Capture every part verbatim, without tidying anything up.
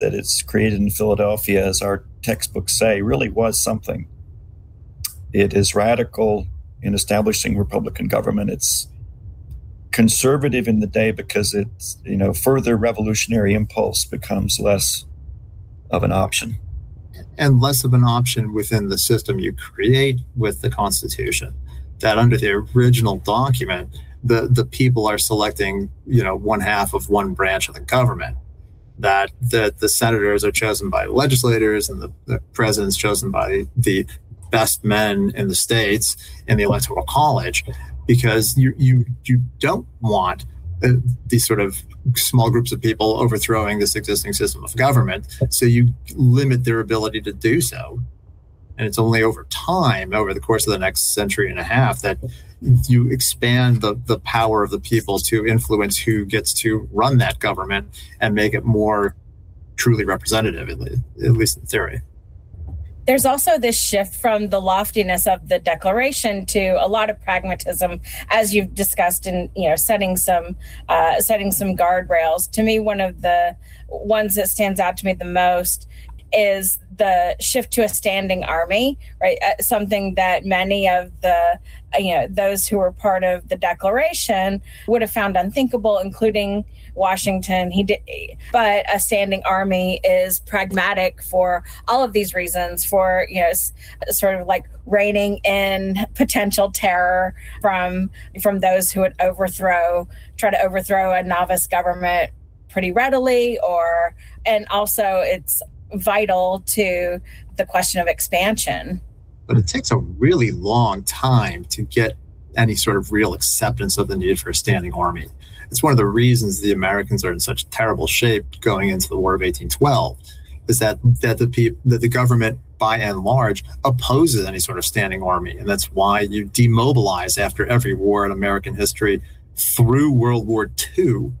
that it's created in Philadelphia, as our textbooks say, really was something. It is radical in establishing Republican government. It's conservative in the day because it's, you know, further revolutionary impulse becomes less of an option. And less of an option within the system you create with the Constitution. That under the original document, the, the people are selecting, you know, one half of one branch of the government. That the, the senators are chosen by legislators and the, the president's chosen by the best men in the states in the Electoral College, because you you you don't want uh, these sort of small groups of people overthrowing this existing system of government. So you limit their ability to do so. And it's only over time, over the course of the next century and a half, that you expand the, the power of the people to influence who gets to run that government and make it more truly representative, at least, at least in theory. There's also this shift from the loftiness of the Declaration to a lot of pragmatism, as you've discussed, in, you know, setting some uh, setting some guardrails. To me, one of the ones that stands out to me the most is the shift to a standing army, right? Uh, something that many of the, you know, those who were part of the Declaration would have found unthinkable, including Washington. He did, but a standing army is pragmatic for all of these reasons, for, you know, s- sort of like reining in potential terror from from those who would overthrow, try to overthrow a novice government pretty readily, or, and also it's vital to the question of expansion. But it takes a really long time to get any sort of real acceptance of the need for a standing army. It's one of the reasons the Americans are in such terrible shape going into the War of eighteen twelve, is that that the pe- that the government, by and large, opposes any sort of standing army. And that's why you demobilize after every war in American history through World War Two.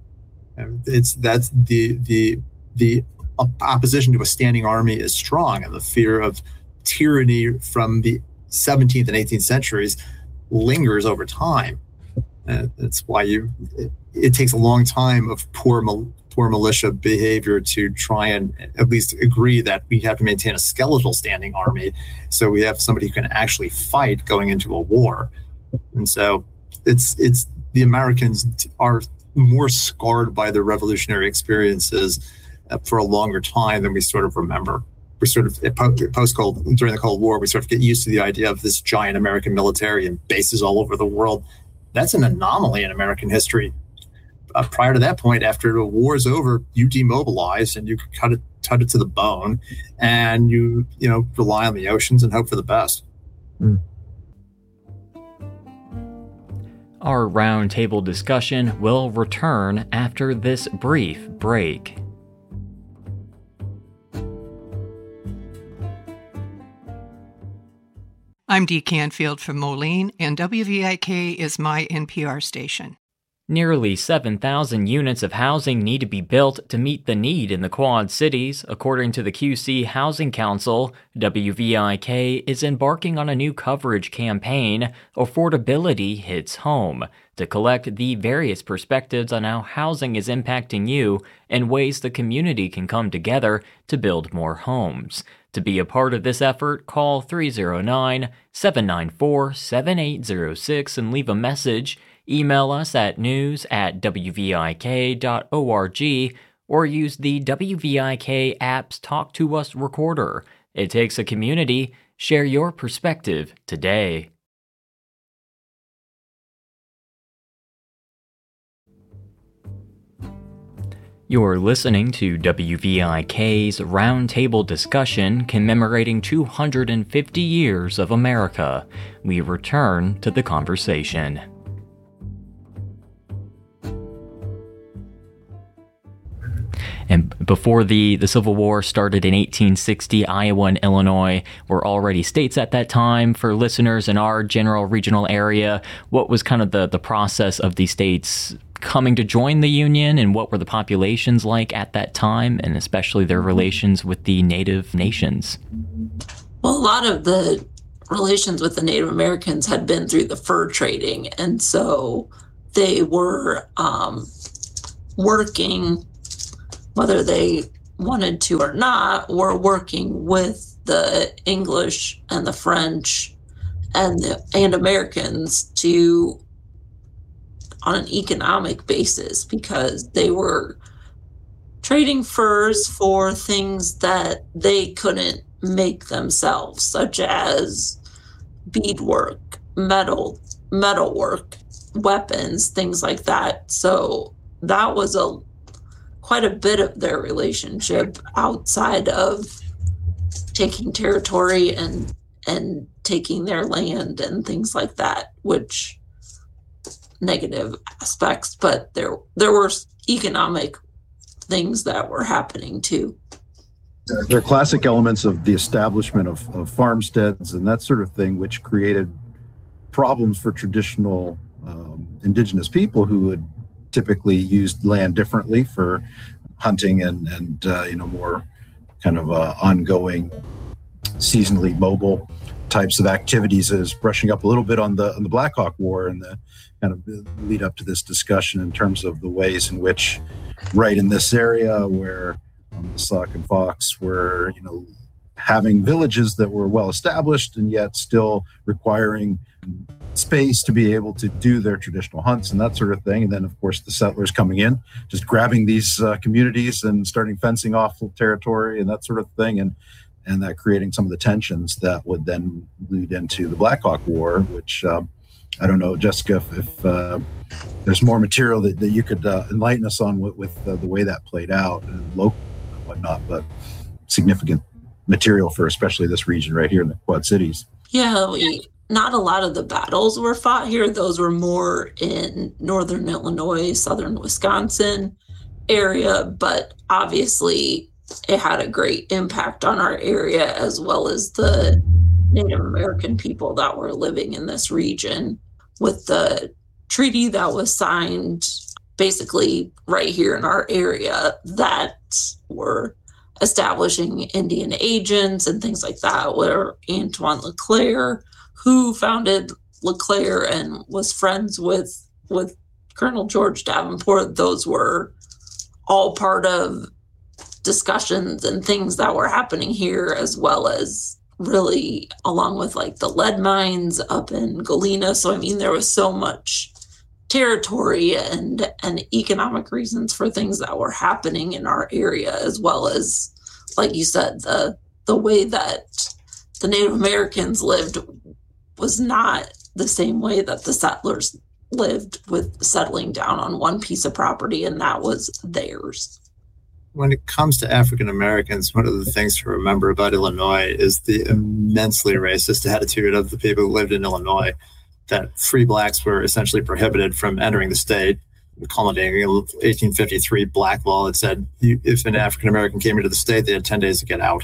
It's that's the the the opposition to a standing army is strong, and the fear of tyranny from the seventeenth and eighteenth centuries lingers over time. Uh, that's why you it, it takes a long time of poor poor militia behavior to try and at least agree that we have to maintain a skeletal standing army, so we have somebody who can actually fight going into a war. And so it's it's the Americans are more scarred by the revolutionary experiences uh, for a longer time than we sort of remember. We sort of post Cold during the Cold War, we sort of get used to the idea of this giant American military and bases all over the world. That's an anomaly in American history. Uh, prior to that point, after the war is over, you demobilize and you cut it, cut it to the bone, and you, you know, rely on the oceans and hope for the best. Mm. Our roundtable discussion will return after this brief break. I'm Dee Canfield from Moline, and W V I K is my N P R station. Nearly seven thousand units of housing need to be built to meet the need in the Quad Cities. According to the Q C Housing Council, W V I K is embarking on a new coverage campaign, Affordability Hits Home, to collect the various perspectives on how housing is impacting you and ways the community can come together to build more homes. To be a part of this effort, call three oh nine, seven nine four, seven eight oh six and leave a message. Email us at news at w v i k dot org or use the W V I K app's Talk to Us recorder. It takes a community. Share your perspective today. You're listening to W V I K's Roundtable Discussion commemorating two hundred fifty years of America. We return to the conversation. And before the, the Civil War started in eighteen sixty, Iowa and Illinois were already states at that time. For listeners in our general regional area, what was kind of the, the process of these states coming to join the Union, and what were the populations like at that time, and especially their relations with the Native nations? Well, a lot of the relations with the Native Americans had been through the fur trading, and so they were um, working, whether they wanted to or not, were working with the English and the French and the, and Americans to on an economic basis, because they were trading furs for things that they couldn't make themselves, such as beadwork, metal, metalwork, weapons, things like that. So that was a quite a bit of their relationship outside of taking territory and and taking their land and things like that, which negative aspects, but there there were economic things that were happening too. There are classic elements of the establishment of, of farmsteads and that sort of thing, which created problems for traditional um, indigenous people who had typically used land differently for hunting and, and uh, you know, more kind of uh, ongoing, seasonally mobile types of activities. Is brushing up a little bit on the on the Black Hawk War and the kind of lead up to this discussion in terms of the ways in which, right in this area where um, the Sauk and Fox were, you know, having villages that were well established and yet still requiring space to be able to do their traditional hunts and that sort of thing. And then, of course, the settlers coming in, just grabbing these uh, communities and starting fencing off territory and that sort of thing. And and that creating some of the tensions that would then lead into the Black Hawk War, which uh, I don't know, Jessica, if, if uh, there's more material that, that you could uh, enlighten us on with, with uh, the way that played out and local and whatnot, but significant material for especially this region right here in the Quad Cities. Yeah, we, not a lot of the battles were fought here. Those were more in northern Illinois, southern Wisconsin area, but obviously it had a great impact on our area as well as the Native American people that were living in this region, with the treaty that was signed basically right here in our area that were establishing Indian agents and things like that, where Antoine Leclerc, who founded Leclerc and was friends with with Colonel George Davenport, those were all part of discussions and things that were happening here, as well as really along with like the lead mines up in Galena. So I mean, there was so much territory and and economic reasons for things that were happening in our area, as well as, like you said, the the way that the Native Americans lived was not the same way that the settlers lived, with settling down on one piece of property and that was theirs. When it comes to African Americans, one of the things to remember about Illinois is the immensely racist attitude of the people who lived in Illinois, that free blacks were essentially prohibited from entering the state, culminating in an eighteen fifty-three black law that said you, if an African American came into the state, they had ten days to get out.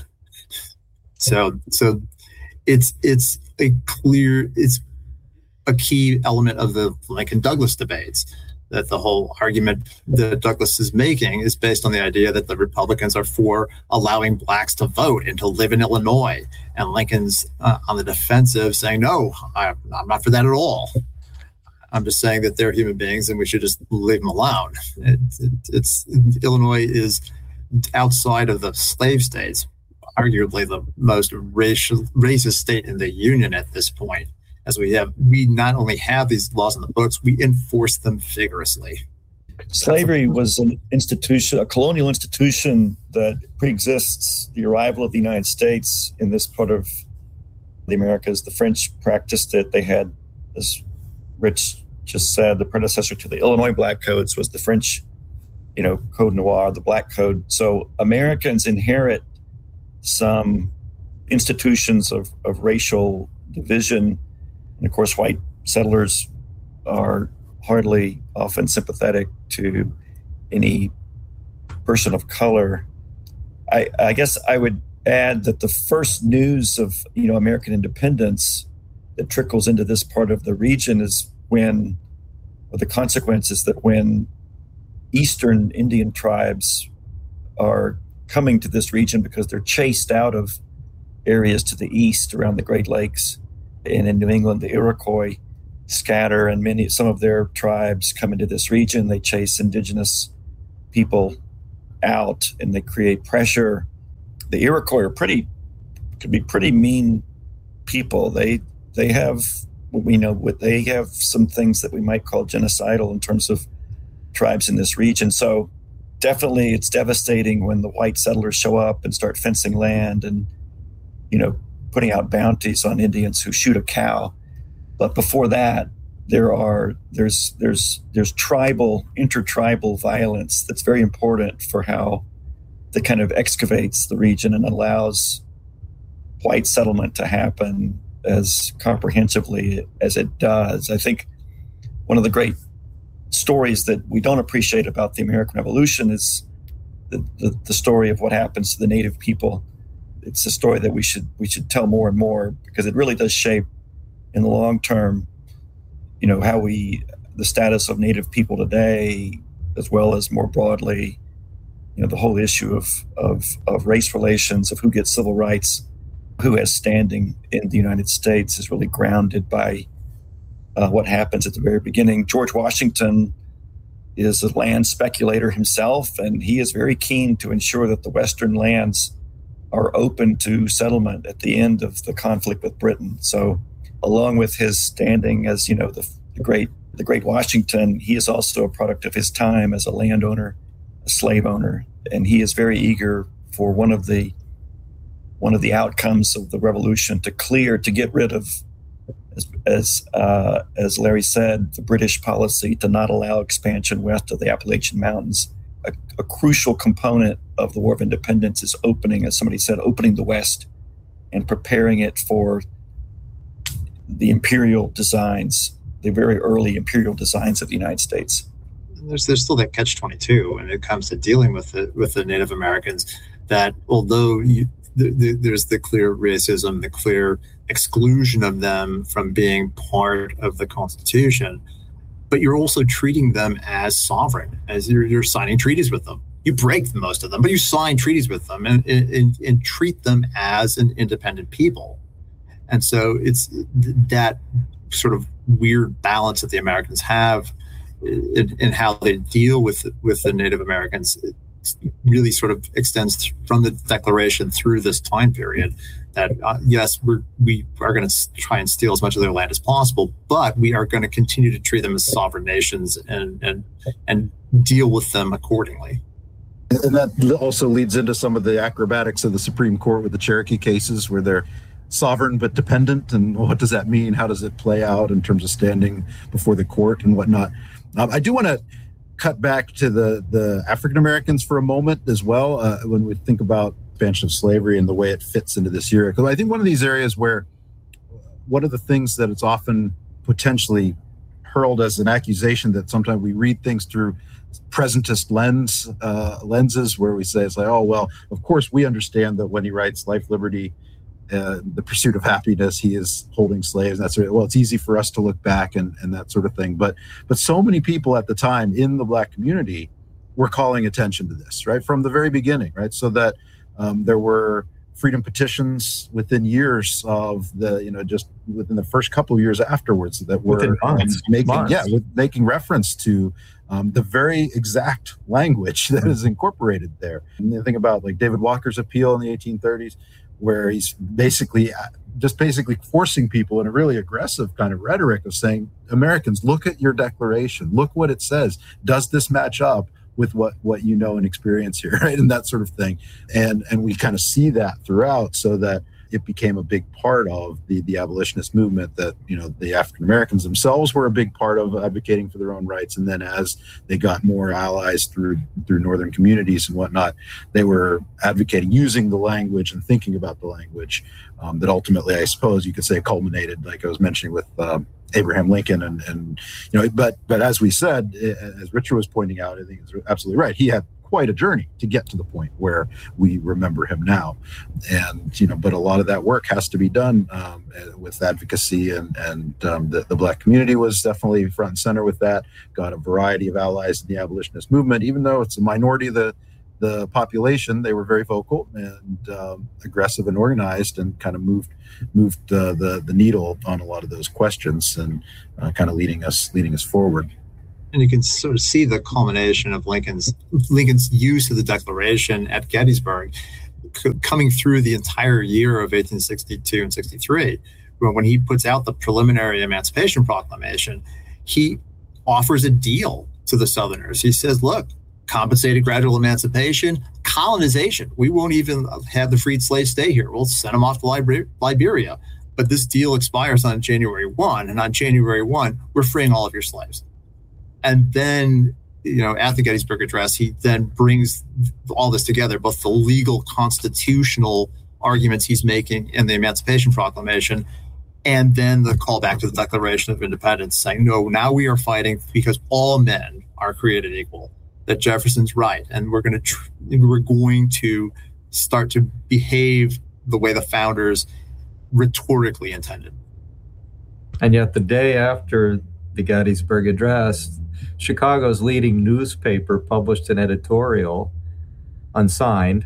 So, so it's it's a clear, it's a key element of the Lincoln-Douglas debates, that the whole argument that Douglas is making is based on the idea that the Republicans are for allowing blacks to vote and to live in Illinois. And Lincoln's uh, on the defensive saying, no, I, I'm not for that at all. I'm just saying that they're human beings and we should just leave them alone. It, it, it's Illinois is, outside of the slave states, arguably the most racial, racist state in the Union at this point. As we have, we not only have these laws in the books, we enforce them vigorously. Slavery was an institution, a colonial institution that preexists the arrival of the United States in this part of the Americas. The French practiced it. They had, as Rich just said, the predecessor to the Illinois Black Codes was the French, you know, Code Noir, the Black Code. So Americans inherit some institutions of, of racial division. And of course, white settlers are hardly often sympathetic to any person of color. I, I guess I would add that the first news of, you know, American independence that trickles into this part of the region is when, or the consequence is that when Eastern Indian tribes are coming to this region because they're chased out of areas to the east around the Great Lakes. And in New England, the Iroquois scatter, and many some of their tribes come into this region. They chase indigenous people out and they create pressure. The Iroquois are pretty, could be pretty mean people. They they have, we know what they have some things that we might call genocidal in terms of tribes in this region. So definitely it's devastating when the white settlers show up and start fencing land and, you know, putting out bounties on Indians who shoot a cow. But before that, there are there's there's there's tribal, intertribal violence that's very important for how that kind of excavates the region and allows white settlement to happen as comprehensively as it does. I think one of the great stories that we don't appreciate about the American Revolution is the, the, the story of what happens to the native people. It's a story that we should we should tell more and more, because it really does shape in the long term, you know, how we, the status of native people today, as well as more broadly, you know, the whole issue of of, of race relations, of who gets civil rights, who has standing in the United States, is really grounded by uh, what happens at the very beginning. George Washington is a land speculator himself, and he is very keen to ensure that the Western lands are open to settlement at the end of the conflict with Britain. So along with his standing as, you know, the, the great the great Washington, he is also a product of his time as a landowner, a slave owner, and he is very eager for one of the one of the outcomes of the revolution to clear, to get rid of, as as, uh, as Larry said, the British policy to not allow expansion west of the Appalachian Mountains. A, a crucial component of the War of Independence is opening, as somebody said, opening the West and preparing it for the imperial designs, the very early imperial designs of the United States. There's there's still that catch twenty-two when it comes to dealing with the with the Native Americans, that although you, the, the, there's the clear racism, the clear exclusion of them from being part of the Constitution, but you're also treating them as sovereign, as you're, you're signing treaties with them. You break most of them, but you sign treaties with them and, and, and treat them as an independent people. And so it's that sort of weird balance that the Americans have in, in how they deal with with the Native Americans. It really sort of extends from the Declaration through this time period. That uh, yes, we're, we are going to try and steal as much of their land as possible, but we are going to continue to treat them as sovereign nations and and and deal with them accordingly. And that also leads into some of the acrobatics of the Supreme Court with the Cherokee cases, where they're sovereign but dependent, and what does that mean? How does it play out in terms of standing before the court and whatnot? Um, I do want to cut back to the the African Americans for a moment as well, uh, when we think about expansion of slavery and the way it fits into this era. Because I think one of these areas where one of the things that it's often potentially hurled as an accusation that sometimes we read things through presentist lens uh, lenses, where we say it's like, oh well, of course we understand that when he writes life, liberty, Uh, the pursuit of happiness, he is holding slaves. And that's well, it's easy for us to look back and, and that sort of thing. But but so many people at the time in the Black community were calling attention to this, right, from the very beginning, right? So that um, there were freedom petitions within years of the, you know, just within the first couple of years afterwards that were um, making, months. yeah, with making reference to um, the very exact language that is incorporated there. And you think about like David Walker's appeal in the eighteen thirties, where he's basically just basically forcing people in a really aggressive kind of rhetoric of saying, Americans, look at your declaration, look what it says. Does this match up with what, what you know and experience here, right? And that sort of thing. And and we kind of see that throughout, so that it became a big part of the, the abolitionist movement, that, you know, the African Americans themselves were a big part of advocating for their own rights. And then as they got more allies through through northern communities and whatnot, they were advocating using the language and thinking about the language um, that ultimately, I suppose you could say, culminated, like I was mentioning, with um, Abraham Lincoln. And, and you know, but but as we said, as Richard was pointing out, I think it's absolutely right. He had quite a journey to get to the point where we remember him now. And, you know, but a lot of that work has to be done um, with advocacy, and, and um, the, the Black community was definitely front and center with that, got a variety of allies in the abolitionist movement. Even though it's a minority of the, the population, they were very vocal and um, aggressive and organized, and kind of moved moved uh, the, the needle on a lot of those questions, and uh, kind of leading us leading us forward. And you can sort of see the culmination of Lincoln's Lincoln's use of the Declaration at Gettysburg c- coming through the entire year of eighteen sixty-two and sixty-three. When he puts out the preliminary Emancipation Proclamation, he offers a deal to the Southerners. He says, look, compensated gradual emancipation, colonization. We won't even have the freed slaves stay here. We'll send them off to Liber- Liberia. But this deal expires on January first, and on January first, we're freeing all of your slaves. And then, you know, at the Gettysburg Address, he then brings all this together, both the legal constitutional arguments he's making in the Emancipation Proclamation, and then the call back to the Declaration of Independence saying, no, now we are fighting because all men are created equal, that Jefferson's right. And we're going to, tr- we're going to start to behave the way the founders rhetorically intended. And yet the day after the Gettysburg Address, Chicago's leading newspaper published an editorial, unsigned,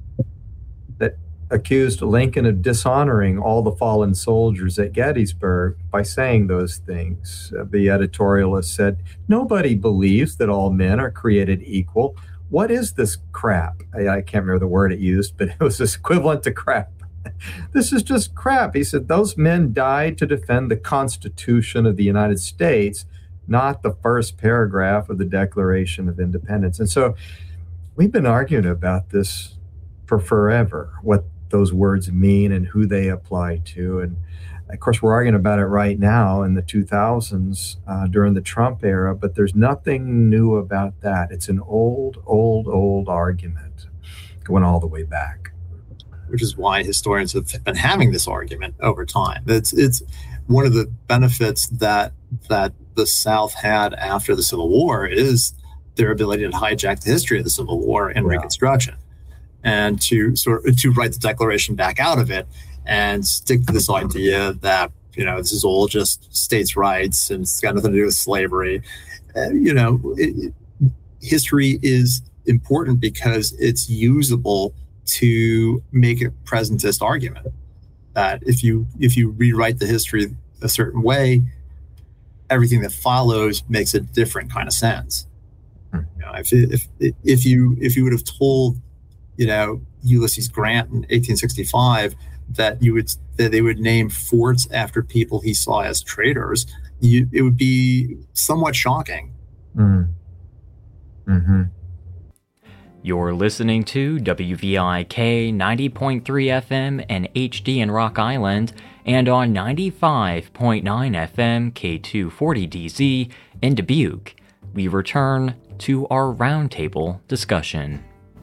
that accused Lincoln of dishonoring all the fallen soldiers at Gettysburg by saying those things. Uh, the editorialist said, nobody believes that all men are created equal. What is this crap? I, I can't remember the word it used, but it was equivalent to crap. This is just crap. He said, those men died to defend the Constitution of the United States, not the first paragraph of the Declaration of Independence. And so we've been arguing about this for forever, what those words mean and who they apply to. And of course, we're arguing about it right now in the two thousands uh, during the Trump era, but there's nothing new about that. It's an old, old, old argument going all the way back. Which is why historians have been having this argument over time. It's it's one of the benefits that that the South had after the Civil War is their ability to hijack the history of the Civil War and yeah. Reconstruction, and to sort of to write the Declaration back out of it and stick to this idea that, you know, this is all just states' rights and it's got nothing to do with slavery. Uh, you know, it, it, history is important because it's usable to make a presentist argument that if you if you rewrite the history a certain way, everything that follows makes a different kind of sense. You know, if if if you if you would have told, you know, Ulysses Grant in eighteen sixty-five that you would that they would name forts after people he saw as traitors, you, it would be somewhat shocking. Mm. Mm-hmm. You're listening to W V I K ninety point three F M and H D in Rock Island, and on ninety-five point nine F M K two forty D Z in Dubuque. We return to our roundtable discussion.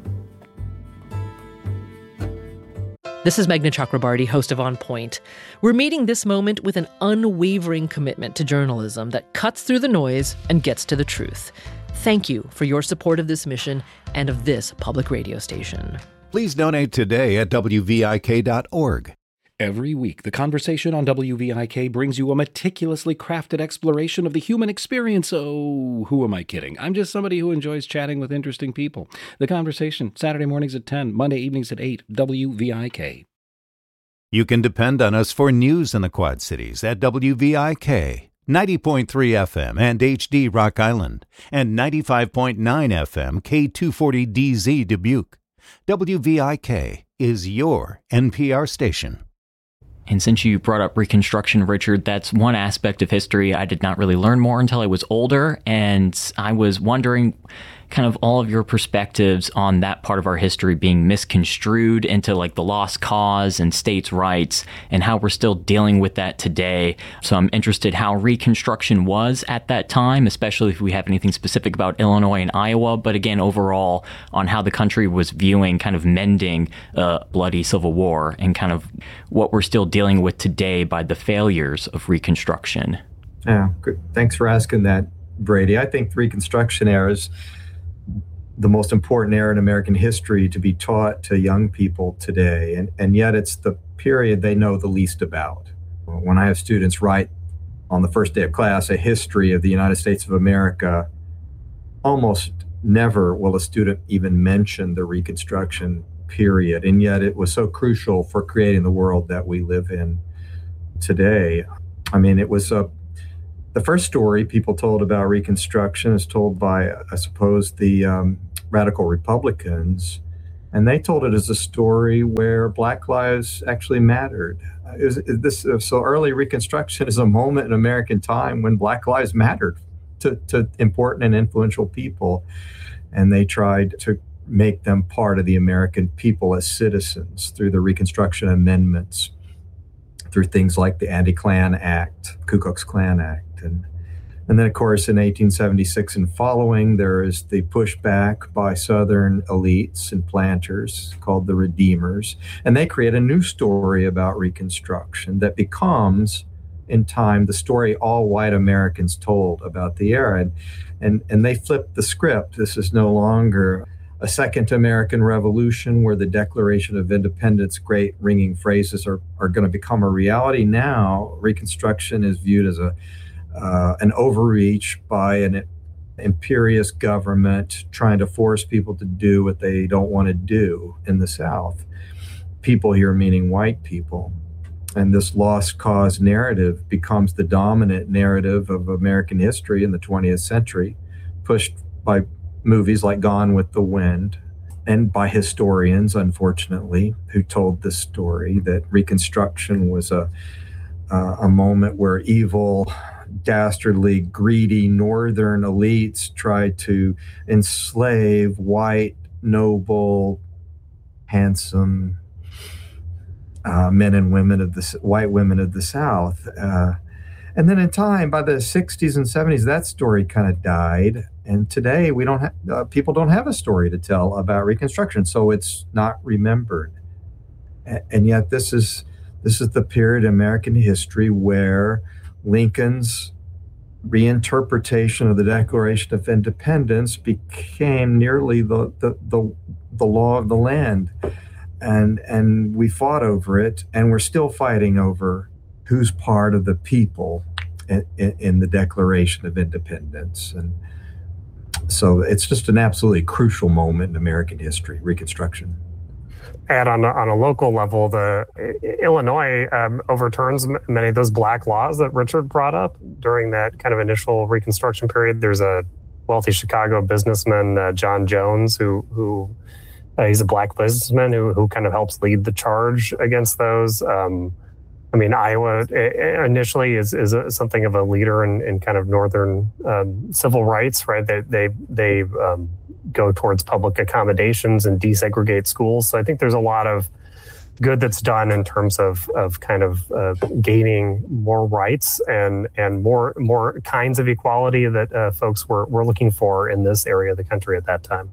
This is Meghna Chakrabarty, host of On Point. We're meeting this moment with an unwavering commitment to journalism that cuts through the noise and gets to the truth. Thank you for your support of this mission and of this public radio station. Please donate today at W V I K dot org. Every week, The Conversation on W V I K brings you a meticulously crafted exploration of the human experience. Oh, who am I kidding? I'm just somebody who enjoys chatting with interesting people. The Conversation, Saturday mornings at ten, Monday evenings at eight, W V I K. You can depend on us for news in the Quad Cities at W V I K, ninety point three F M and H D Rock Island, and ninety-five point nine F M K two forty D Z Dubuque. W V I K is your N P R station. And since you brought up Reconstruction, Richard, that's one aspect of history I did not really learn more until I was older. And I was wondering kind of all of your perspectives on that part of our history being misconstrued into like the lost cause and states' rights and how we're still dealing with that today. So I'm interested how Reconstruction was at that time, especially if we have anything specific about Illinois and Iowa. But again, overall on how the country was viewing kind of mending a bloody Civil War and kind of what we're still dealing with today by the failures of Reconstruction. Yeah, good. Thanks for asking that, Brady. I think the Reconstruction era is the most important era in American history to be taught to young people today. And, and yet it's the period they know the least about. When I have students write on the first day of class a history of the United States of America, almost never will a student even mention the Reconstruction period. And yet it was so crucial for creating the world that we live in today. I mean, it was a the first story people told about Reconstruction is told by, I suppose, the um, radical Republicans. And they told it as a story where Black lives actually mattered. It was, this, so early Reconstruction is a moment in American time when Black lives mattered to, to important and influential people. And they tried to make them part of the American people as citizens through the Reconstruction Amendments, through things like the Anti-Klan Act, Ku Klux Klan Act. And, and then, of course, in eighteen seventy-six and following, there is the pushback by Southern elites and planters called the Redeemers. And they create a new story about Reconstruction that becomes, in time, the story all white Americans told about the era. And, and, and they flipped the script. This is no longer a second American Revolution where the Declaration of Independence, great ringing phrases are, are going to become a reality. Now, Reconstruction is viewed as a uh, an overreach by an imperious government trying to force people to do what they don't want to do in the South. People here meaning white people. And this lost cause narrative becomes the dominant narrative of American history in the twentieth century, pushed by movies like Gone with the Wind and by historians, unfortunately, who told this story that Reconstruction was a, uh, a moment where evil, dastardly, greedy Northern elites tried to enslave white, noble, handsome uh, men and women of the white women of the South. Uh, and then in time, by the sixties and seventies, that story kind of died. And today, we don't have uh, people don't have a story to tell about Reconstruction, so it's not remembered. A- and yet, this is this is the period in American history where Lincoln's reinterpretation of the Declaration of Independence became nearly the the the, the law of the land, and and we fought over it, and we're still fighting over who's part of the people in, in, in the Declaration of Independence. And so it's just an absolutely crucial moment in American history, Reconstruction. And on a, on a local level, the Illinois um, overturns m- many of those black laws that Richard brought up during that kind of initial Reconstruction period. There's a wealthy Chicago businessman, uh, John Jones, who who uh, he's a black businessman who who kind of helps lead the charge against those. Um, I mean, Iowa initially is is a, something of a leader in, in kind of northern um, civil rights, right? They they they um, go towards public accommodations and desegregate schools. So I think there's a lot of good that's done in terms of of kind of uh, gaining more rights and and more more kinds of equality that uh, folks were were looking for in this area of the country at that time.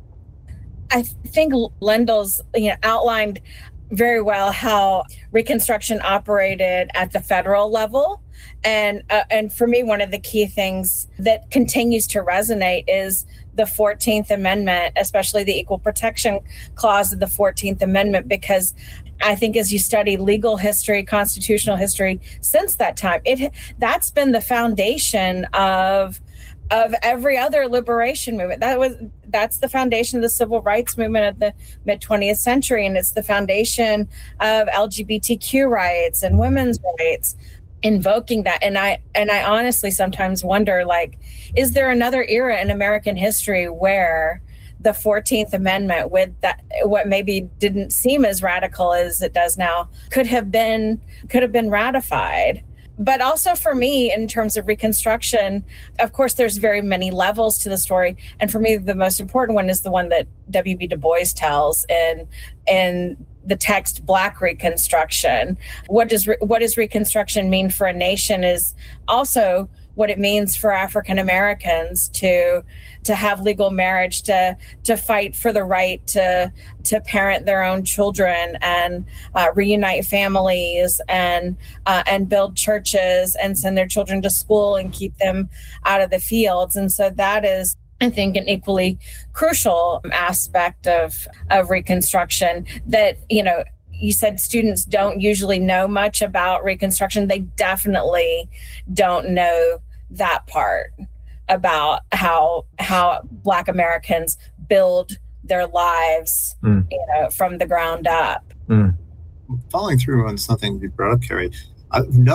I think Lendl's you know outlined very well how Reconstruction operated at the federal level. And uh, and for me, one of the key things that continues to resonate is the fourteenth Amendment, especially the Equal Protection Clause of the fourteenth Amendment, because I think as you study legal history, constitutional history since that time, it that's been the foundation of of every other liberation movement. That was that's the foundation of the civil rights movement of the mid twentieth century, and it's the foundation of L G B T Q rights and women's rights, invoking that. And I and I honestly sometimes wonder, like, is there another era in American history where the fourteenth Amendment, with that, what maybe didn't seem as radical as it does now, could have been could have been ratified? But also for me, in terms of Reconstruction, of course, there's very many levels to the story. And for me, the most important one is the one that W B Du Bois tells in, in the text Black Reconstruction. What does what does Reconstruction mean for a nation is also what it means for African Americans to to have legal marriage, to to fight for the right to to parent their own children and uh, reunite families and uh, and build churches and send their children to school and keep them out of the fields. And so that is, I think, an equally crucial aspect of of Reconstruction that, you know, you said students don't usually know much about Reconstruction. They definitely don't know that part about how how Black Americans build their lives, mm. you know, from the ground up. Mm. Following through on something you brought up, Carrie, uh, no,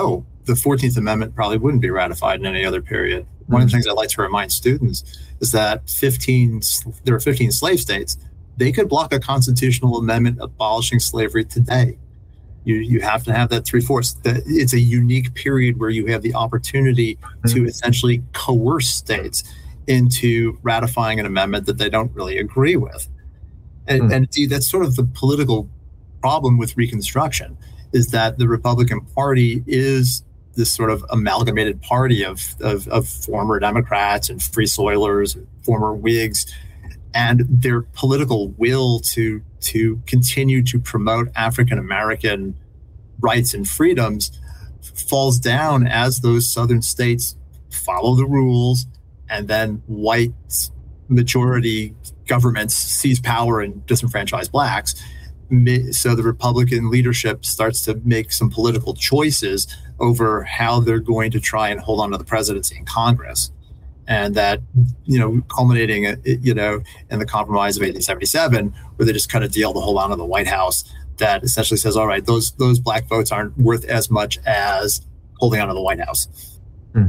the fourteenth Amendment probably wouldn't be ratified in any other period. Mm-hmm. One of the things I like to remind students is that fifteen there are fifteen slave states. They could block a constitutional amendment abolishing slavery today. You you have to have that three-fourths. It's a unique period where you have the opportunity mm-hmm. to essentially coerce states into ratifying an amendment that they don't really agree with. And, mm-hmm. and indeed, that's sort of the political problem with Reconstruction, is that the Republican Party is this sort of amalgamated party of, of, of former Democrats and Free Soilers, former Whigs, and their political will to to continue to promote African American rights and freedoms falls down as those southern states follow the rules, and then white majority governments seize power and disenfranchise blacks. So the Republican leadership starts to make some political choices over how they're going to try and hold on to the presidency and Congress. And that, you know, culminating, you know, in the Compromise of eighteen seventy-seven, where they just cut a deal to hold on to the White House that essentially says, all right, those those black votes aren't worth as much as holding on to the White House. Hmm.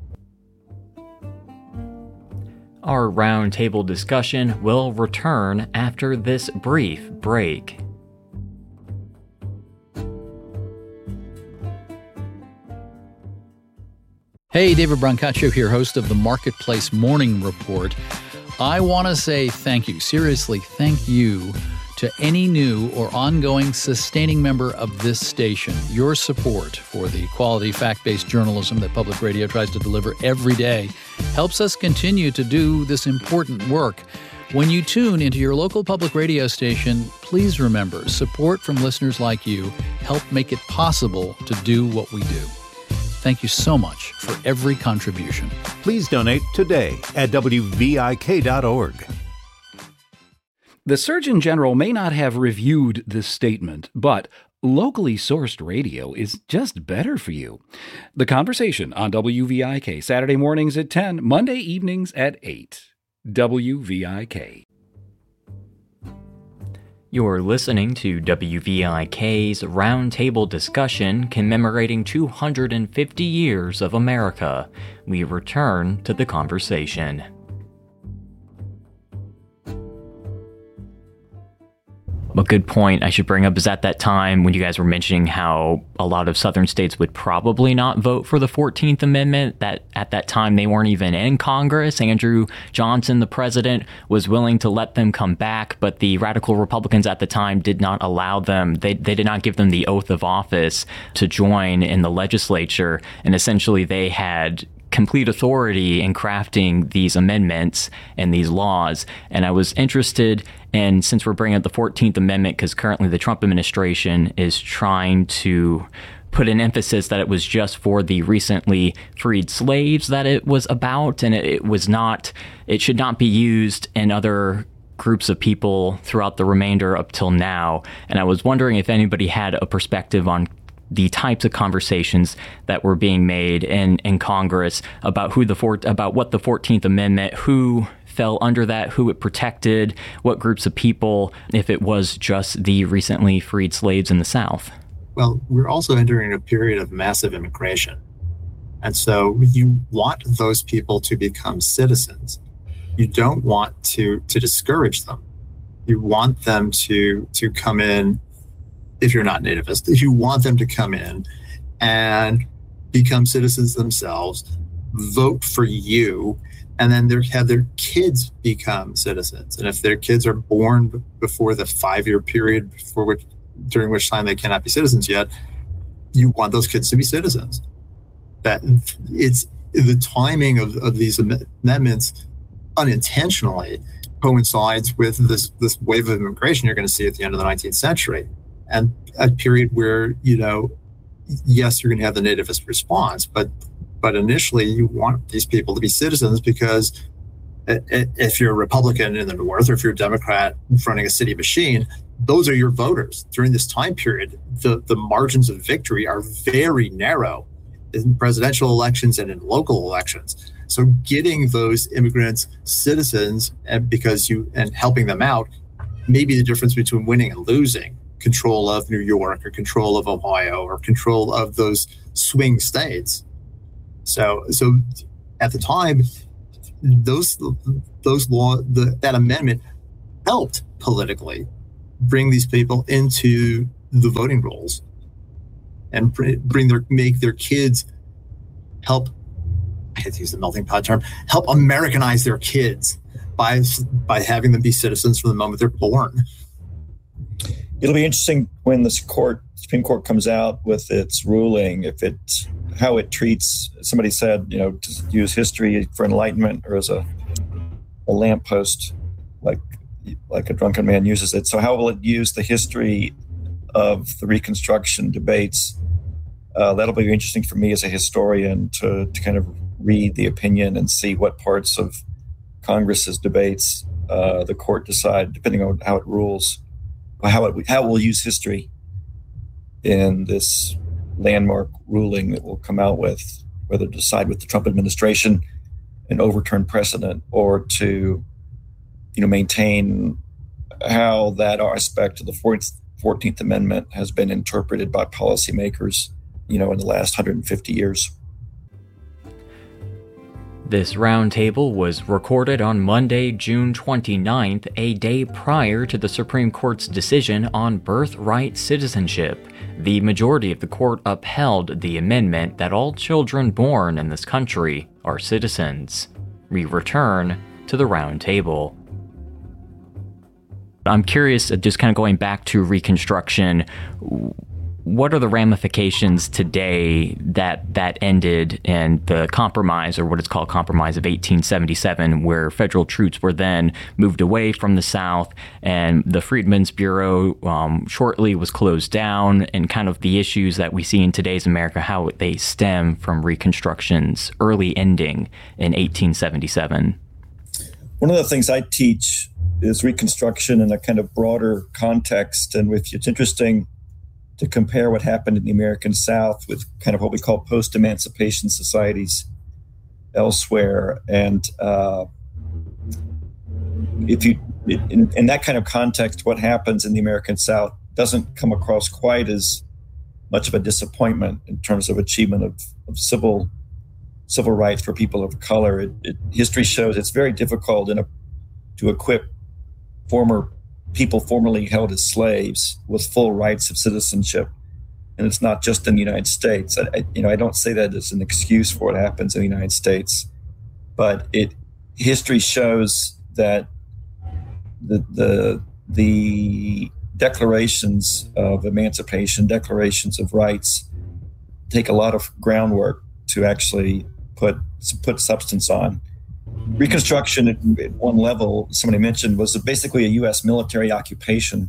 Our roundtable discussion will return after this brief break. Hey, David Brancaccio here, host of the Marketplace Morning Report. I want to say thank you, seriously, thank you to any new or ongoing sustaining member of this station. Your support for the quality, fact-based journalism that public radio tries to deliver every day helps us continue to do this important work. When you tune into your local public radio station, please remember, support from listeners like you help make it possible to do what we do. Thank you so much for every contribution. Please donate today at W V I K dot org. The Surgeon General may not have reviewed this statement, but locally sourced radio is just better for you. The Conversation on W V I K, Saturday mornings at ten, Monday evenings at eight. W V I K. You're listening to W V I K's Roundtable Discussion commemorating two hundred fifty years of America. We return to the conversation. A good point I should bring up is at that time when you guys were mentioning how a lot of southern states would probably not vote for the fourteenth Amendment, that at that time they weren't even in Congress. Andrew Johnson, the president, was willing to let them come back, but the radical Republicans at the time did not allow them. They, they did not give them the oath of office to join in the legislature, and essentially they had complete authority in crafting these amendments and these laws. And I was interested in, since we're bringing up the fourteenth Amendment, because currently the Trump administration is trying to put an emphasis that it was just for the recently freed slaves that it was about, and it, it was not, it should not be used in other groups of people throughout the remainder up till now. And I was wondering if anybody had a perspective on the types of conversations that were being made in, in Congress about who the four, about what the fourteenth Amendment, who fell under that, who it protected, what groups of people, if it was just the recently freed slaves in the South. Well, we're also entering a period of massive immigration. And so you want those people to become citizens. You don't want to, to discourage them. You want them to, to come in. If you're not nativist, if you want them to come in and become citizens themselves, vote for you, and then have their kids become citizens. And if their kids are born before the five-year period for which, during which time they cannot be citizens yet, you want those kids to be citizens. That it's the timing of, of these amendments unintentionally coincides with this this wave of immigration you're going to see at the end of the nineteenth century. And a period where, you know, yes, you're going to have the nativist response, but but initially you want these people to be citizens, because if you're a Republican in the North, or if you're a Democrat running a city machine, those are your voters. During this time period, the, the margins of victory are very narrow in presidential elections and in local elections. So getting those immigrants citizens, and because you and helping them out may be the difference between winning and losing. control of New York or control of Ohio or control of those swing states. So, so at the time, those those law the, that amendment helped politically bring these people into the voting rolls and bring their make their kids help. I hate to use the melting pot term. Help Americanize their kids by by having them be citizens from the moment they're born. It'll be interesting when this court, Supreme Court comes out with its ruling, if it, how it treats, somebody said, you know, to use history for enlightenment or as a, a lamppost, like, like a drunken man uses it. So how will it use the history of the Reconstruction debates? Uh, that'll be interesting for me as a historian to, to kind of read the opinion and see what parts of Congress's debates uh, the court decide, depending on how it rules. How it how it will use history in this landmark ruling that will come out with, whether to decide with the Trump administration and overturn precedent, or to, you know, maintain how that aspect of the fourteenth Amendment has been interpreted by policymakers, you know, in the last one hundred fifty years. This roundtable was recorded on Monday, June twenty-ninth, a day prior to the Supreme Court's decision on birthright citizenship. The majority of the court upheld the amendment that all children born in this country are citizens. We return to the roundtable. I'm curious, just kind of going back to Reconstruction, what are the ramifications today that that ended in the compromise, or what is called compromise of eighteen seventy-seven, where federal troops were then moved away from the South and the Freedmen's Bureau um, shortly was closed down, and kind of the issues that we see in today's America, how they stem from Reconstruction's early ending in eighteen seventy-seven? One of the things I teach is Reconstruction in a kind of broader context, and with it's interesting to compare what happened in the American South with kind of what we call post-emancipation societies elsewhere. And uh, if you, in, in that kind of context, what happens in the American South doesn't come across quite as much of a disappointment in terms of achievement of, of civil civil rights for people of color. It, it, history shows it's very difficult in a, to equip former people formerly held as slaves with full rights of citizenship. And it's not just in the United States. I, I, you know, I don't say that as an excuse for what happens in the United States, but it history shows that the the the declarations of emancipation, declarations of rights, take a lot of groundwork to actually put put substance on. Reconstruction at, at one level, somebody mentioned, was basically a U S military occupation.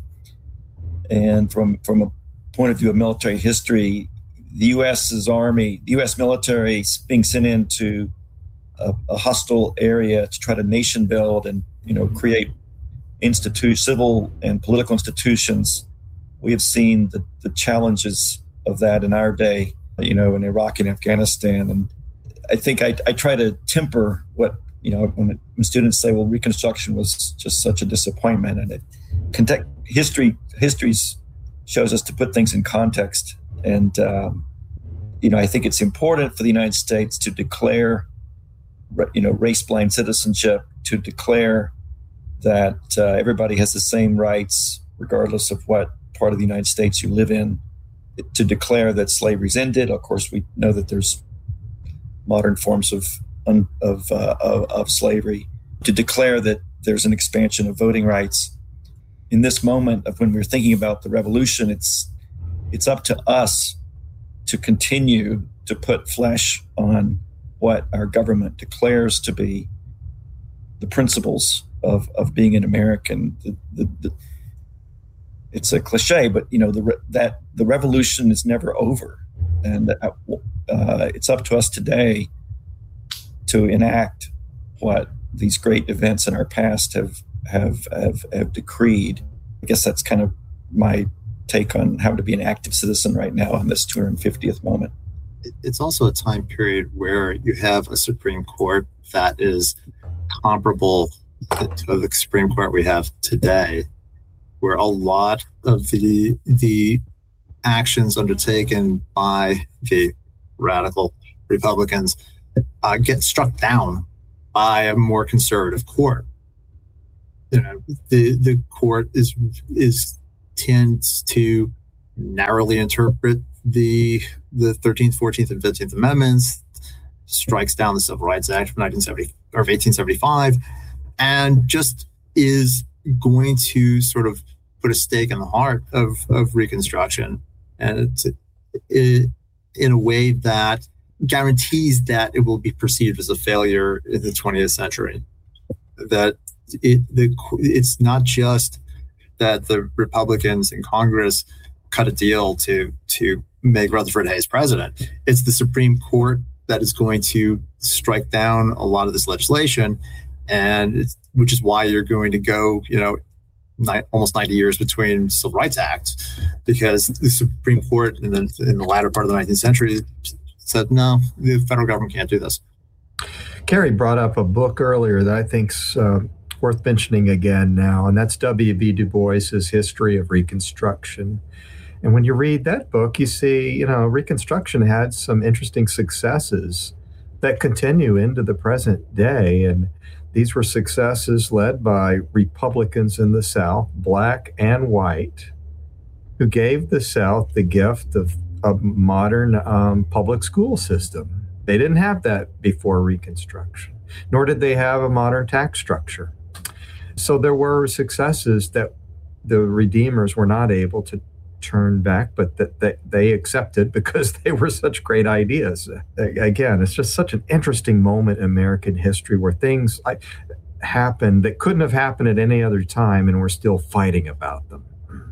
And from, from a point of view of military history, the US's army, the U S military being sent into a, a hostile area to try to nation build and, you know, create institute, civil and political institutions. We have seen the, the challenges of that in our day, you know, in Iraq and Afghanistan. And I think I, I try to temper what, you know, when, when students say, well, Reconstruction was just such a disappointment, and it context, history history shows us to put things in context. And, um, you know, I think it's important for the United States to declare, you know, race-blind citizenship, to declare that uh, everybody has the same rights, regardless of what part of the United States you live in, to declare that slavery's ended. Of course, we know that there's modern forms of Of, uh, of of slavery, to declare that there's an expansion of voting rights. In this moment of when we're thinking about the revolution, it's it's up to us to continue to put flesh on what our government declares to be the principles of, of being an American. The, the, the, it's a cliche, but you know the that the revolution is never over, and uh, it's up to us today to enact what these great events in our past have, have have have decreed. I guess that's kind of my take on how to be an active citizen right now in this two hundred fiftieth moment. It's also a time period where you have a Supreme Court that is comparable to the Supreme Court we have today, where a lot of the the actions undertaken by the radical Republicans uh, get struck down by a more conservative court. You know, the the court is is tends to narrowly interpret the the thirteenth, fourteenth, and fifteenth Amendments, strikes down the Civil Rights Act of nineteen seventy or of eighteen seventy-five, and just is going to sort of put a stake in the heart of of Reconstruction, and it's it, in a way that guarantees that it will be perceived as a failure in the twentieth century. That it the it's not just that the Republicans in Congress cut a deal to to make Rutherford Hayes president. It's the Supreme Court that is going to strike down a lot of this legislation, and it's, which is why you're going to go, you know, ni- almost ninety years between Civil Rights Acts, because the Supreme Court in the in the latter part of the nineteenth century said, no, the federal government can't do this. Carrie brought up a book earlier that I think's uh, worth mentioning again now, and that's W B Du Bois's History of Reconstruction. And when you read that book, you see, you know, Reconstruction had some interesting successes that continue into the present day. And these were successes led by Republicans in the South, black and white, who gave the South the gift of a modern um, public school system. They didn't have that before Reconstruction, nor did they have a modern tax structure. So there were successes that the Redeemers were not able to turn back, but that, that they accepted because they were such great ideas. Again, it's just such an interesting moment in American history where things like happened that couldn't have happened at any other time, and we're still fighting about them.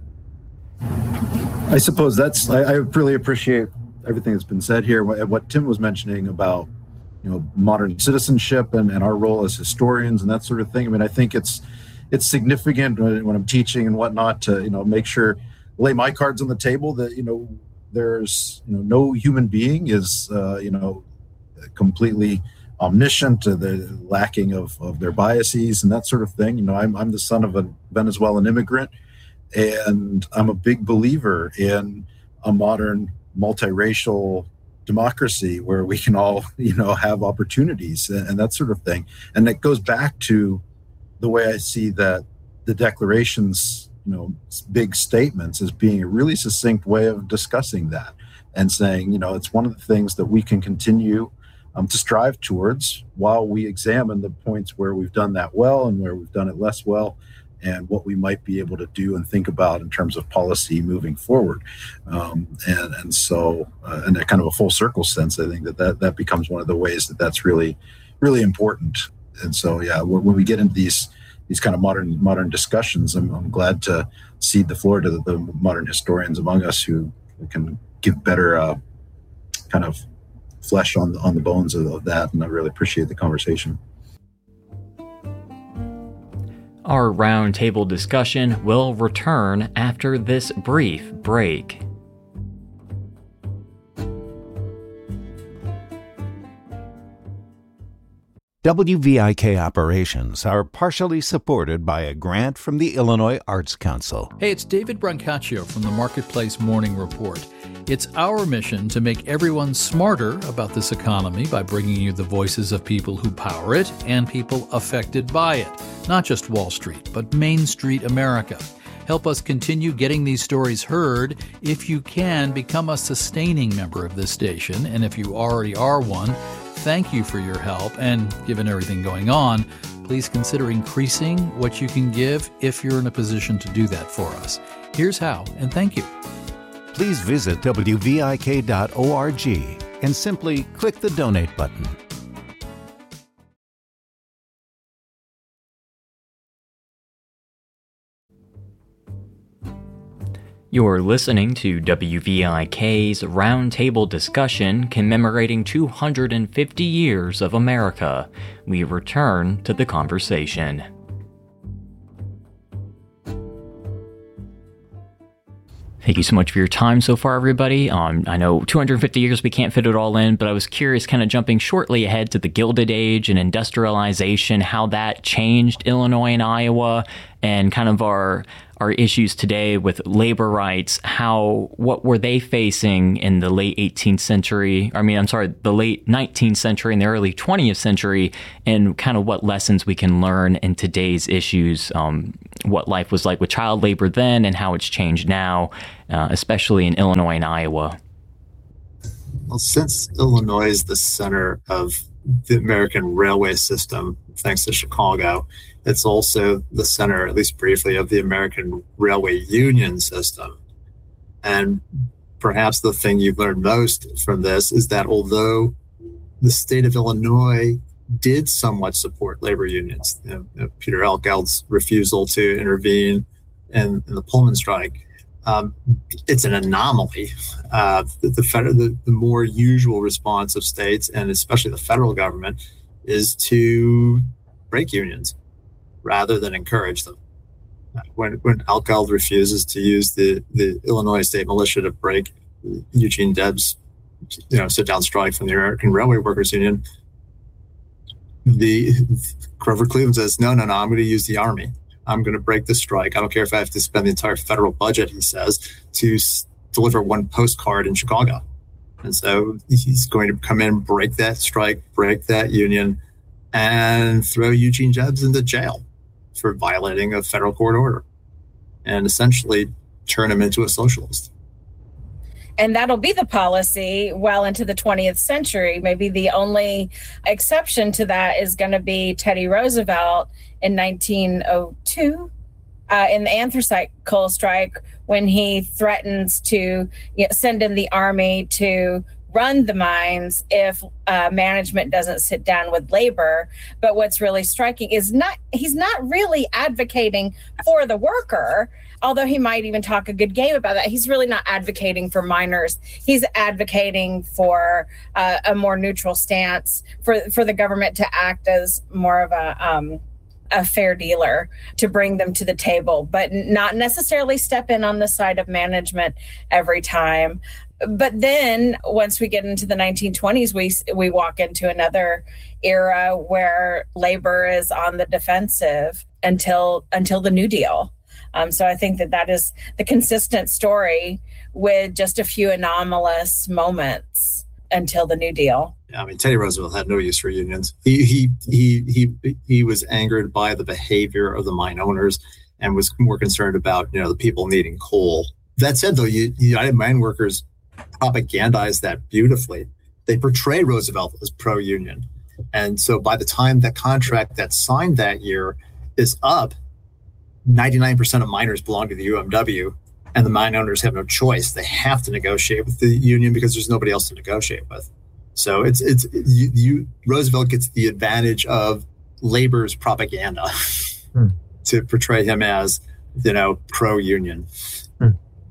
I suppose that's, I, I really appreciate everything that's been said here. What, what Tim was mentioning about, you know, modern citizenship and, and our role as historians and that sort of thing. I mean, I think it's it's significant when, when I'm teaching and whatnot to, you know, make sure, lay my cards on the table that, you know, there's, you know, no human being is, uh, you know, completely omniscient, to the lacking of, of their biases and that sort of thing. You know, I'm, I'm the son of a Venezuelan immigrant, and I'm a big believer in a modern multiracial democracy where we can all, you know, have opportunities and, and that sort of thing. And it goes back to the way I see that the Declaration's, you know, big statements as being a really succinct way of discussing that and saying, you know, it's one of the things that we can continue um, to strive towards while we examine the points where we've done that well and where we've done it less well, and what we might be able to do and think about in terms of policy moving forward. Um, and, and so, uh, in a kind of a full circle sense, I think that, that that becomes one of the ways that that's really, really important. And so, yeah, when we get into these these kind of modern modern discussions, I'm, I'm glad to cede the floor to the, the modern historians among us who can give better uh, kind of flesh on the, on the bones of, of that. And I really appreciate the conversation. Our roundtable discussion will return after this brief break. W V I K operations are partially supported by a grant from the Illinois Arts Council. Hey, it's David Brancaccio from the Marketplace Morning Report. It's our mission to make everyone smarter about this economy by bringing you the voices of people who power it and people affected by it. Not just Wall Street, but Main Street America. Help us continue getting these stories heard. If you can, become a sustaining member of this station. And if you already are one, thank you for your help. And given everything going on, please consider increasing what you can give if you're in a position to do that for us. Here's how, and thank you. Please visit W V I K dot org and simply click the donate button. You're listening to W V I K's Roundtable discussion commemorating two hundred fifty years of America. We return to the conversation. Thank you so much for your time so far, everybody. Um, I know two hundred fifty years, we can't fit it all in, but I was curious, kind of jumping shortly ahead to the Gilded Age and industrialization, how that changed Illinois and Iowa, and kind of our our issues today with labor rights, how what were they facing in the late eighteenth century? I mean, I'm sorry, the late nineteenth century and the early twentieth century, and kind of what lessons we can learn in today's issues, um, what life was like with child labor then and how it's changed now, uh, especially in Illinois and Iowa. Well, since Illinois is the center of the American railway system, thanks to Chicago, it's also the center, at least briefly, of the American railway union system. And perhaps the thing you've learned most from this is that although the state of Illinois did somewhat support labor unions, you know, Peter Altgeld's refusal to intervene in, in the Pullman strike, Um, it's an anomaly. Uh, the, the, federal, the, the more usual response of states, and especially the federal government, is to break unions rather than encourage them. When when Altgeld refuses to use the, the Illinois State Militia to break Eugene Debs, you know, sit down strike from the American Railway Workers Union, the Grover Cleveland says, no, no, no, I'm going to use the Army. I'm going to break the strike. I don't care if I have to spend the entire federal budget, he says, to s- deliver one postcard in Chicago. And so he's going to come in, break that strike, break that union, and throw Eugene Debs into jail for violating a federal court order, and essentially turn him into a socialist. And that'll be the policy well into the twentieth century. Maybe the only exception to that is going to be Teddy Roosevelt in nineteen oh two uh, in the anthracite coal strike, when he threatens to you know, send in the army to run the mines if uh, management doesn't sit down with labor. But what's really striking is not he's not really advocating for the worker, although he might even talk a good game about that. He's really not advocating for miners. He's advocating for uh, a more neutral stance, for for the government to act as more of a um, a fair dealer, to bring them to the table, but not necessarily step in on the side of management every time. But then once we get into the nineteen twenties, we we walk into another era where labor is on the defensive until until the New Deal. Um, so I think that that is the consistent story, with just a few anomalous moments until the New Deal. Yeah, I mean, Teddy Roosevelt had no use for unions. He he he he he was angered by the behavior of the mine owners and was more concerned about, you know, the people needing coal. That said, though, you, United Mine Workers propagandized that beautifully. They portrayed Roosevelt as pro-union. And so by the time that contract that's signed that year is up, ninety-nine percent of miners belong to the U M W, and the mine owners have no choice. They have to negotiate with the union because there's nobody else to negotiate with. So it's it's you, you Roosevelt gets the advantage of labor's propaganda hmm. to portray him as, you know, pro-union. Hmm.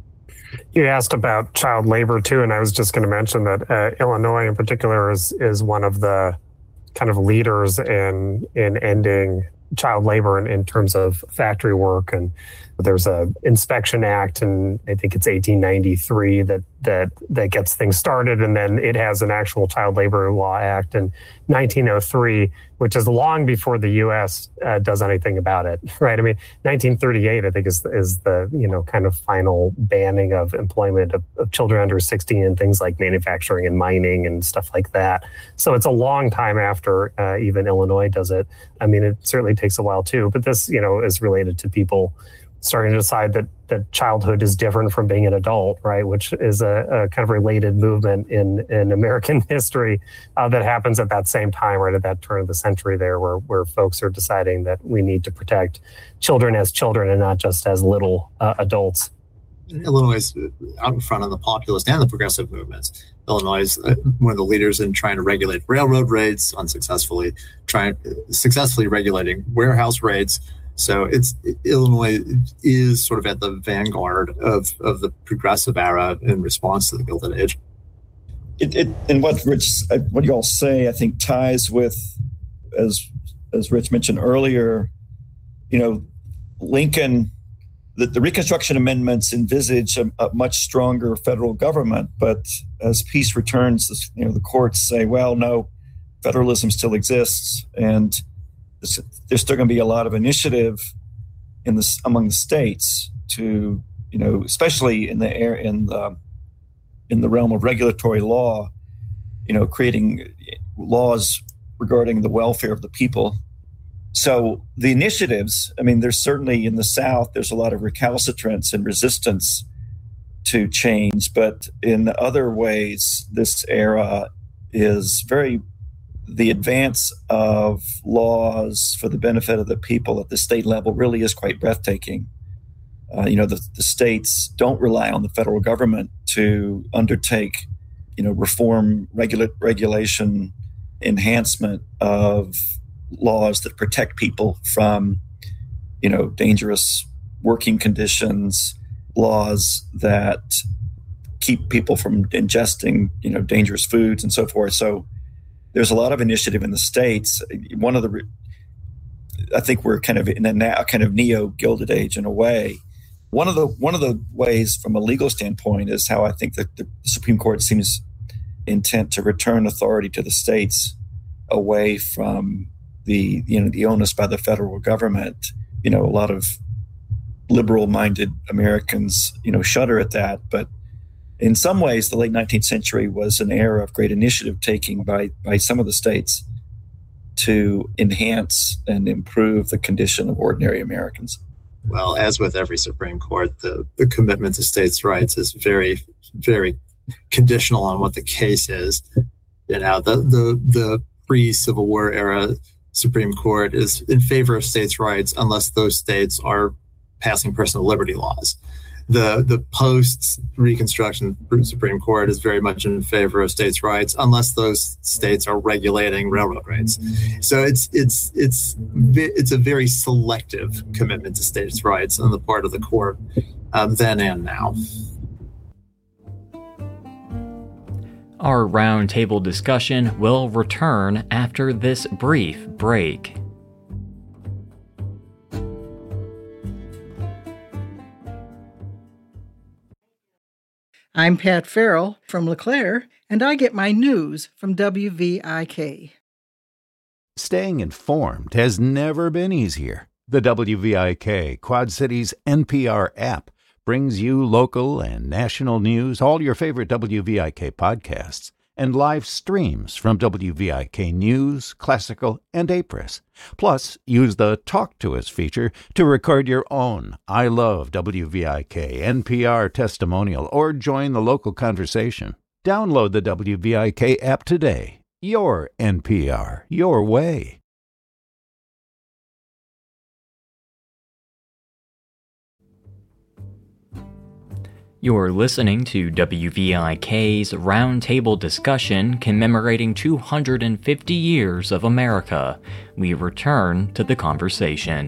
You asked about child labor too, and I was just going to mention that uh, Illinois in particular is is one of the kind of leaders in in ending child labor in, in terms of factory work. And there's a Inspection Act, and I think it's eighteen ninety-three that that that gets things started, and then it has an actual Child Labor Law Act in nineteen oh three, which is long before the U S uh, does anything about it, right? I mean, nineteen thirty-eight, I think, is is the you know kind of final banning of employment of, of children under sixteen in things like manufacturing and mining and stuff like that. So it's a long time after uh, even Illinois does it. I mean, it certainly takes a while too, but this you know is related to people starting to decide that that childhood is different from being an adult, right? Which is a, a kind of related movement in, in American history uh, that happens at that same time, right at that turn of the century there, where, where folks are deciding that we need to protect children as children and not just as little uh, adults. Illinois is out in front of the populist and the progressive movements. Illinois is one of the leaders in trying to regulate railroad rates unsuccessfully, trying successfully regulating warehouse rates. So it's Illinois is sort of at the vanguard of, of the progressive era in response to the Gilded Age. It, it and what Rich, what you all say, I think ties with, as as Rich mentioned earlier, you know, Lincoln, the, the Reconstruction Amendments envisage a, a much stronger federal government, but as peace returns, you know, the courts say, well, no, federalism still exists, and there's still going to be a lot of initiative in this among the states. to, you know, especially in the air in the in the realm of regulatory law, you know, creating laws regarding the welfare of the people. So the initiatives, I mean, there's certainly in the South, there's a lot of recalcitrance and resistance to change, but in other ways, this era is very, the advance of laws for the benefit of the people at the state level really is quite breathtaking. Uh, you know, the, the states don't rely on the federal government to undertake, you know, reform, regula- regulation, enhancement of laws that protect people from, you know, dangerous working conditions, laws that keep people from ingesting, you know, dangerous foods and so forth. So there's a lot of initiative in the states. One of the, I think we're kind of in a now kind of neo-Gilded Age in a way. One of the one of the ways from a legal standpoint is how I think that the Supreme Court seems intent to return authority to the states away from the, you know, the onus by the federal government. You know, a lot of liberal-minded Americans, you know, shudder at that. But in some ways, the late nineteenth century was an era of great initiative taking by by some of the states to enhance and improve the condition of ordinary Americans. Well, as with every Supreme Court, the, the commitment to states' rights is very, very conditional on what the case is. You know, the the the pre-Civil War era Supreme Court is in favor of states' rights unless those states are passing personal liberty laws. The the post-Reconstruction Supreme Court is very much in favor of states' rights unless those states are regulating railroad rates. So it's it's it's it's a very selective commitment to states' rights on the part of the court, um, then and now. Our roundtable discussion will return after this brief break. I'm Pat Farrell from LeClaire, and I get my news from W V I K. Staying informed has never been easier. The W V I K Quad Cities N P R app brings you local and national news, all your favorite W V I K podcasts, and live streams from W V I K News, Classical, and A P R I S. Plus, use the Talk to Us feature to record your own I Love W V I K N P R testimonial or join the local conversation. Download the W V I K app today. Your N P R, your way. You're listening to W V I K's Roundtable Discussion commemorating two hundred fifty years of America. We return to the conversation.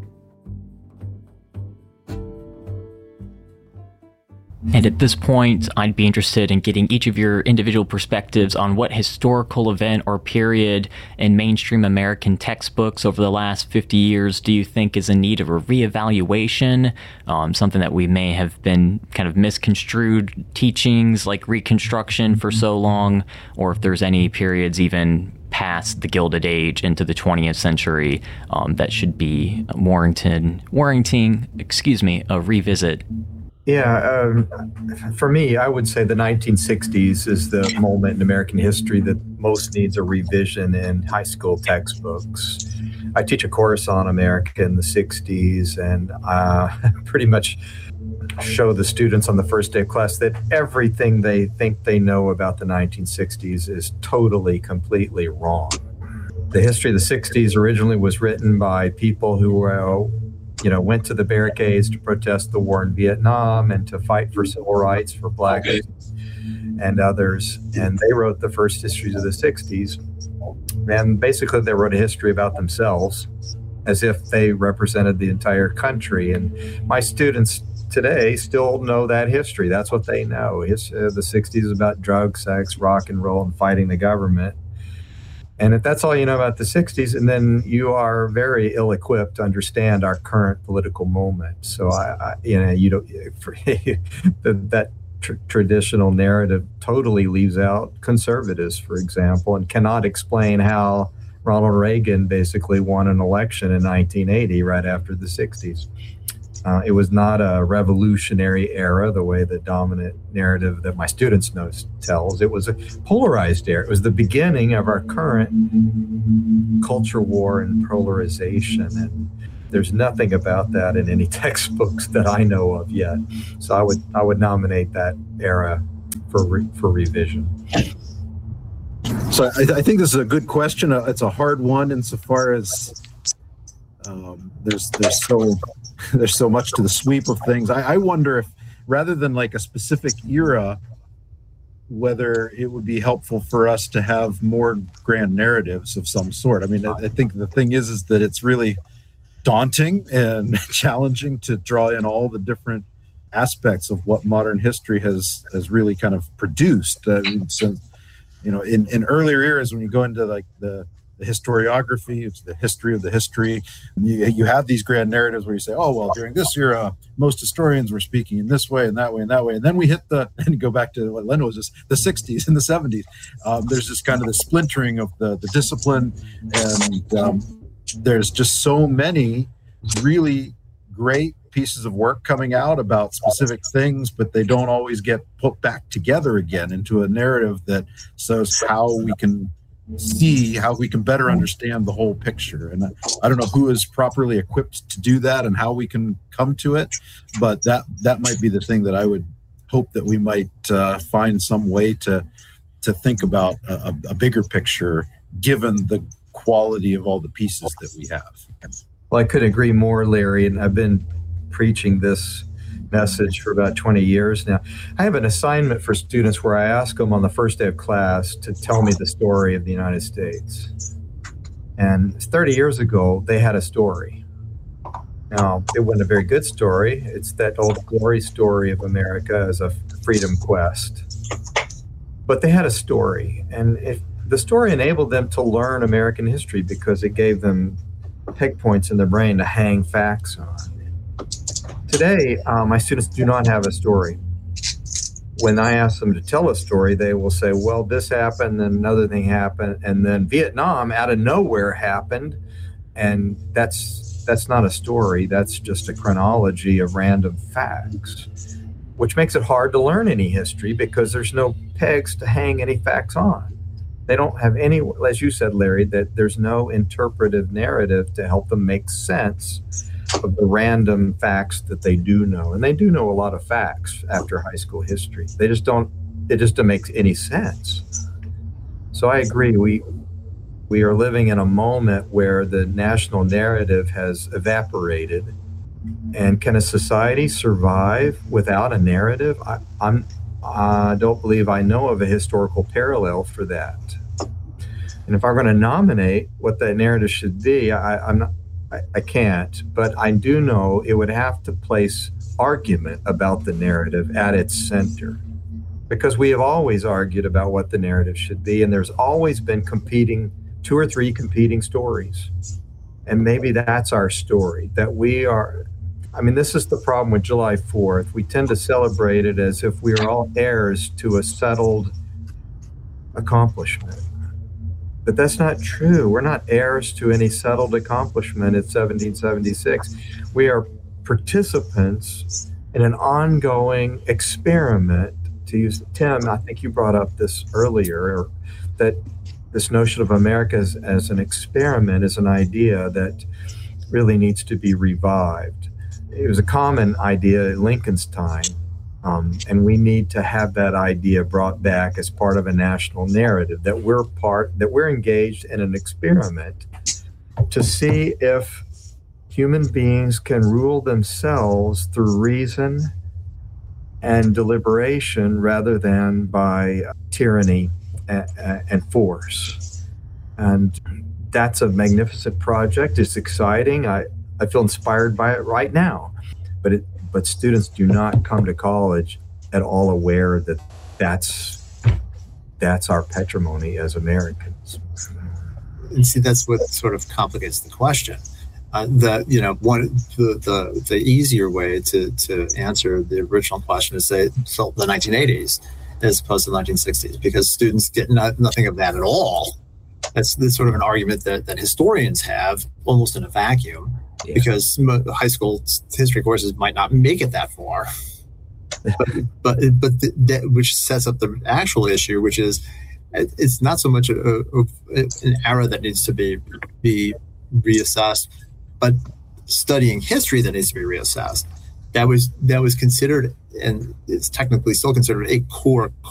And at this point, I'd be interested in getting each of your individual perspectives on what historical event or period in mainstream American textbooks over the last fifty years do you think is in need of a reevaluation, um, something that we may have been kind of misconstrued teachings like Reconstruction for so long, or if there's any periods even past the Gilded Age into the twentieth century um, that should be warranted, warranting, excuse me, a revisit. Yeah, um, for me, I would say the nineteen sixties is the moment in American history that most needs a revision in high school textbooks. I teach a course on America in the sixties, and uh, pretty much show the students on the first day of class that everything they think they know about the nineteen sixties is totally, completely wrong. The history of the sixties originally was written by people who were you know, went to the barricades to protest the war in Vietnam and to fight for civil rights for blacks and others. And they wrote the first histories of the sixties. And basically they wrote a history about themselves as if they represented the entire country. And my students today still know that history. That's what they know. His, uh, the sixties is about drugs, sex, rock and roll, and fighting the government. And if that's all you know about the sixties, and then you are very ill-equipped to understand our current political moment. So, I, I you know, you don't for, that tr- traditional narrative totally leaves out conservatives, for example, and cannot explain how Ronald Reagan basically won an election in nineteen eighty, right after the sixties. Uh, it was not a revolutionary era the way the dominant narrative that my students know tells. It was a polarized era. It was the beginning of our current culture war and polarization. And there's nothing about that in any textbooks that I know of yet. So I would I would nominate that era for re, for revision. So I, I think this is a good question. Uh, It's a hard one insofar as um, there's there's so there's so much to the sweep of things. I, I wonder if rather than like a specific era, whether it would be helpful for us to have more grand narratives of some sort. I mean, I, I think the thing is is that it's really daunting and challenging to draw in all the different aspects of what modern history has has really kind of produced. I mean, so, you know, in, in earlier eras, when you go into like the, the historiography, it's the history of the history, you, you have these grand narratives where you say, oh, well, during this era, most historians were speaking in this way and that way and that way. And then we hit the, and you go back to what Len was just, the sixties and the seventies. Um, there's just kind of the splintering of the, the discipline. And um, there's just so many really great pieces of work coming out about specific things, but they don't always get put back together again into a narrative that says how we can see, how we can better understand the whole picture. And I, I don't know who is properly equipped to do that and how we can come to it, but that that might be the thing that I would hope that we might uh, find some way to to think about a, a bigger picture given the quality of all the pieces that we have. Well, I could agree more, Larry, and I've been preaching this message for about twenty years now. I have an assignment for students where I ask them on the first day of class to tell me the story of the United States. And thirty years ago, they had a story. Now, it wasn't a very good story. It's that old glory story of America as a freedom quest. But they had a story, and it, the story enabled them to learn American history because it gave them peg points in their brain to hang facts on. Today, uh, my students do not have a story. When I ask them to tell a story, they will say, well, this happened, then another thing happened, and then Vietnam out of nowhere happened. And that's that's not a story. That's just a chronology of random facts, which makes it hard to learn any history because there's no pegs to hang any facts on. They don't have any, as you said, Larry, that there's no interpretive narrative to help them make sense of the random facts that they do know. And they do know a lot of facts after high school history. They just don't, it just doesn't make any sense. So I agree. We, we are living in a moment where the national narrative has evaporated. And can a society survive without a narrative? I, I'm, I don't believe I know of a historical parallel for that. And if I'm going to nominate what that narrative should be, I, I'm not, I, I can't, but I do know it would have to place argument about the narrative at its center, because we have always argued about what the narrative should be, and there's always been competing, two or three competing stories. And maybe that's our story, that we are, I mean, this is the problem with July fourth. We tend to celebrate it as if we are all heirs to a settled accomplishment. But that's not true. We're not heirs to any settled accomplishment in seventeen seventy-six. We are participants in an ongoing experiment, to use Tim, I think you brought up this earlier, that this notion of America as, as an experiment is an idea that really needs to be revived. It was a common idea in Lincoln's time. Um, and we need to have that idea brought back as part of a national narrative, that we're part, that we're engaged in an experiment to see if human beings can rule themselves through reason and deliberation rather than by tyranny and, and force. And that's a magnificent project. It's exciting. I, I feel inspired by it right now. But it But students do not come to college at all aware that that's that's our patrimony as Americans. And see, that's what sort of complicates the question. Uh, that you know, one the, the the easier way to to answer the original question is say so the nineteen eighties as opposed to the nineteen sixties, because students get not, nothing of that at all. That's, that's sort of an argument that that historians have almost in a vacuum. yeah. because high school history courses might not make it that far. but but, but the, that, which sets up the actual issue, which is it's not so much a, a, an era that needs to be be reassessed, but studying history that needs to be reassessed. That was that was considered, and it's technically still considered, a core